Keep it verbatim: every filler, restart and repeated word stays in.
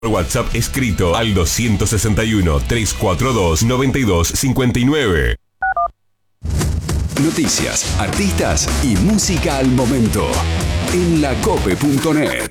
WhatsApp escrito al dos sesenta y uno, trescientos cuarenta y dos, noventa y dos cincuenta y nueve. Noticias, artistas y música al momento en lacope punto net.